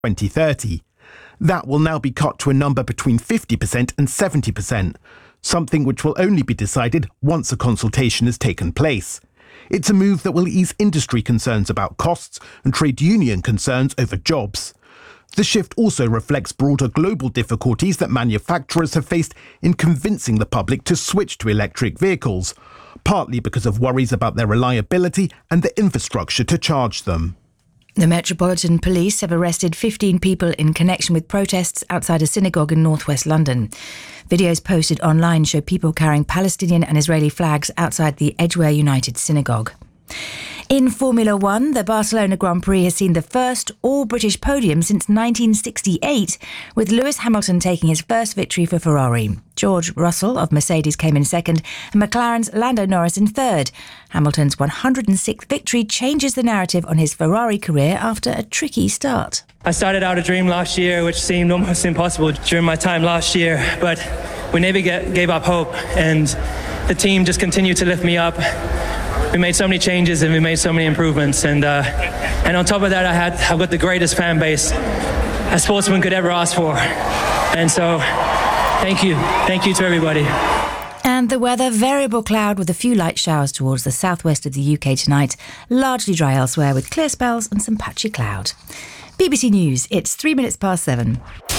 2030. That will now be cut to a number between 50% and 70%, something which will only be decided once a consultation has taken place. It's a move that will ease industry concerns about costs and trade union concerns over jobs. The shift also reflects broader global difficulties that manufacturers have faced in convincing the public to switch to electric vehicles, partly because of worries about their reliability and the infrastructure to charge them. The Metropolitan Police have arrested 15 people in connection with protests outside a synagogue in northwest London. Videos posted online show people carrying Palestinian and Israeli flags outside the Edgware United Synagogue. In Formula One, the Barcelona Grand Prix has seen the first all-British podium since 1968, with Lewis Hamilton taking his first victory for Ferrari. George Russell of Mercedes came in second, and McLaren's Lando Norris in third. Hamilton's 106th victory changes the narrative on his Ferrari career after a tricky start. I started out a dream last year, which seemed almost impossible during my time last year, but we never gave up hope, and the team just continued to lift me up. We made so many changes and we made so many improvements, and on top of that, I've got the greatest fan base a sportsman could ever ask for, and so thank you to everybody. And the weather, variable cloud with a few light showers towards the southwest of the UK tonight, largely dry elsewhere with clear spells and some patchy cloud. BBC News, it's 7:03.